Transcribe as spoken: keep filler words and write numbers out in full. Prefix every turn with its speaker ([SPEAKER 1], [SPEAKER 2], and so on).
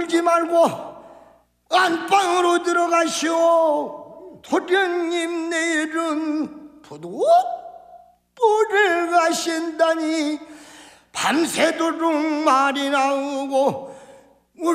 [SPEAKER 1] 울지 말고 안방으로 들어가시오. 도련님 내일은 부두불을 가신다니 밤새도록 말이 나오고